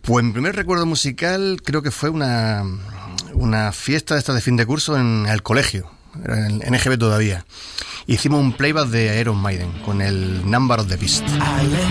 Pues mi primer recuerdo musical creo que fue una fiesta de fin de curso en el colegio, en NGB todavía. Hicimos un playback de Iron Maiden con el Number of the Beast.